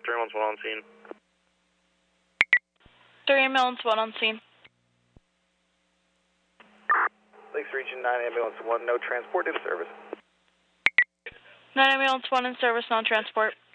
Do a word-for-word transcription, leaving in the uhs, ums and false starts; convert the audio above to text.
three ambulance one on scene. three ambulance one on scene. Lakes Region nine ambulance one, no transport in service. nine ambulance one in service, non-transport.